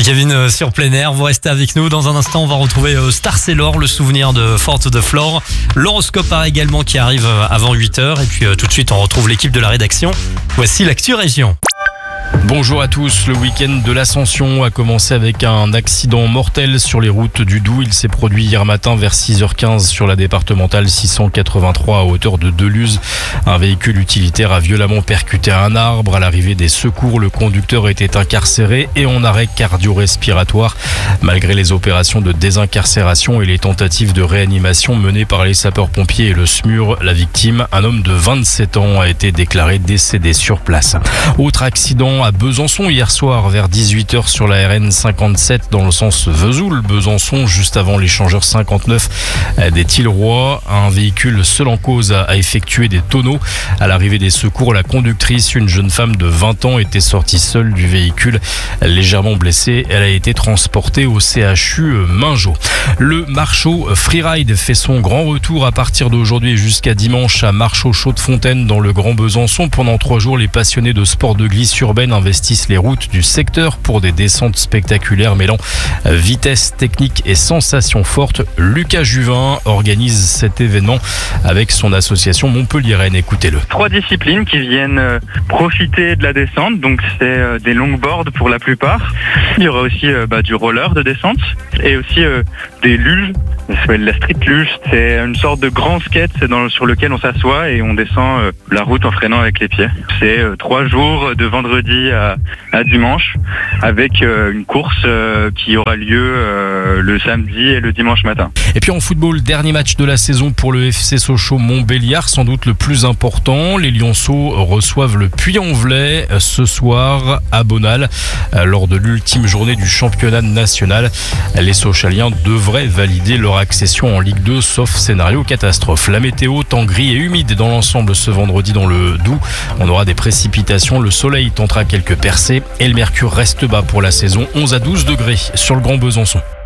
C'est Kevin sur plein air, vous restez avec nous. Dans un instant, on va retrouver Star Sailor, le souvenir de Forte de Flore. L'horoscope également qui arrive avant 8h. Et puis tout de suite, on retrouve l'équipe de la rédaction. Voici l'actu région. Bonjour à tous, le week-end de l'Ascension a commencé avec un accident mortel sur les routes du Doubs. Il s'est produit hier matin vers 6h15 sur la départementale 683 à hauteur de Deluz. Un véhicule utilitaire a violemment percuté un arbre. À l'arrivée des secours, le conducteur était incarcéré et en arrêt cardio-respiratoire. Malgré les opérations de désincarcération et les tentatives de réanimation menées par les sapeurs-pompiers et le SMUR, la victime, un homme de 27 ans, a été déclaré décédé sur place. Autre accident à Besançon hier soir vers 18h sur la RN 57 dans le sens Vesoul-Besançon, juste avant l'échangeur 59 des Tilleroy. Un véhicule seul en cause a effectué des tonneaux. À l'arrivée des secours, la conductrice, une jeune femme de 20 ans, était sortie seule du véhicule. Légèrement blessée, elle a été transportée au CHU Mingeot. Le Marchot Freeride fait son grand retour à partir d'aujourd'hui jusqu'à dimanche à Marchot-Chaudefontaine dans le Grand Besançon. Pendant 3 jours, les passionnés de sport de glisse urbaine investissent les routes du secteur pour des descentes spectaculaires mêlant vitesse, technique et sensations fortes. Lucas Juvin organise cet événement avec son association Montpellieraine. Écoutez-le. 3 disciplines qui viennent profiter de la descente, donc c'est des longboards pour la plupart. Il y aura aussi du roller de descente et aussi des luges. Ça s'appelle la street luge. C'est une sorte de grand skate sur lequel on s'assoit et on descend la route en freinant avec les pieds. C'est 3 jours de vendredi à dimanche avec une course qui aura lieu le samedi et le dimanche matin. Et puis en football, dernier match de la saison pour le FC Sochaux-Montbéliard, sans doute le plus important. Les Lionceaux reçoivent le Puy-en-Velay ce soir à Bonal lors de l'ultime journée du championnat national. Les Sochaliens devraient valider leur accession en Ligue 2 sauf scénario catastrophe. La météo, temps gris et humide dans l'ensemble ce vendredi dans le Doubs. On aura des précipitations, le soleil tentera quelques percées et le mercure reste bas pour la saison, 11 à 12 degrés sur le Grand Besançon.